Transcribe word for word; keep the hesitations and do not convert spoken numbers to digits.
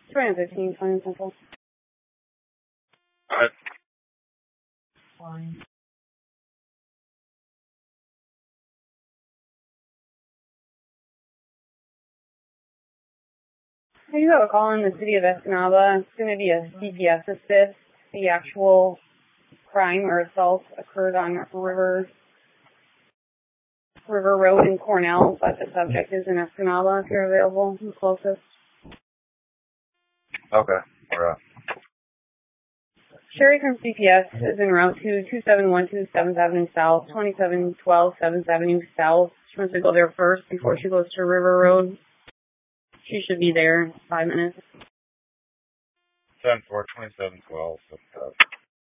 twenty fifteen, twenty Central. Alright. Fine. I do have a call in the city of Escanaba. It's going to be a C P S assist. The actual crime or assault occurred on River River Road in Cornell, but the subject is in Escanaba if you're available. The closest. Okay. We're up. Sherry from C P S is en route to two seven one two seventh Avenue South, twenty-seven twelve seventh Avenue South. She wants to go there first before she goes to River Road. She should be there in five minutes. ten four, twenty-seven twelve, seventh Avenue.